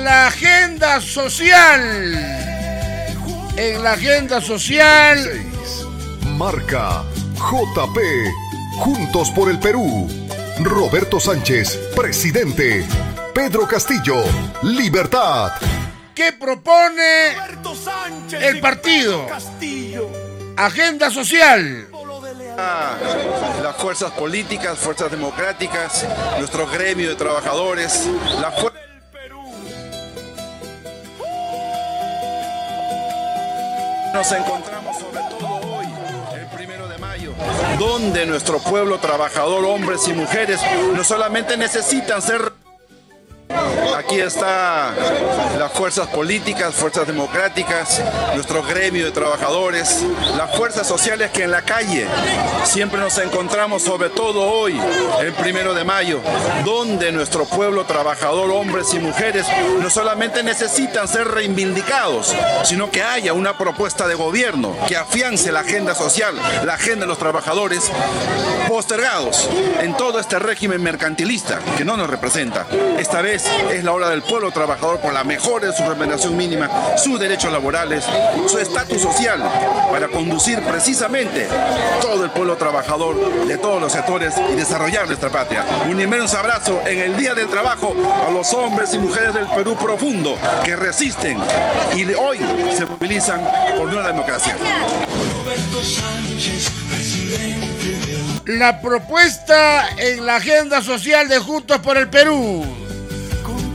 la agenda social. En la agenda social. 6. Marca JP. Juntos por el Perú. Roberto Sánchez, presidente. Pedro Castillo, Libertad. ¿Qué propone el partido? Agenda social. Las fuerzas políticas, fuerzas democráticas, nuestro gremio de trabajadores, la fuerza del Perú. Nos encontramos sobre todo hoy, el 1 de mayo, donde nuestro pueblo trabajador, hombres y mujeres, no solamente necesitan ser... Aquí está las fuerzas políticas, fuerzas democráticas, nuestro gremio de trabajadores, las fuerzas sociales que en la calle siempre nos encontramos, sobre todo hoy, el 1 de mayo, donde nuestro pueblo trabajador, hombres y mujeres, no solamente necesitan ser reivindicados, sino que haya una propuesta de gobierno que afiance la agenda social, la agenda de los trabajadores, postergados en todo este régimen mercantilista que no nos representa. Esta vez es la hora del pueblo trabajador por la mejora de su remuneración mínima, sus derechos laborales, su estatus social, para conducir precisamente todo el pueblo trabajador de todos los sectores y desarrollar nuestra patria. Un inmenso abrazo en el Día del Trabajo a los hombres y mujeres del Perú profundo que resisten y hoy se movilizan por una democracia. La propuesta en la agenda social de Juntos por el Perú.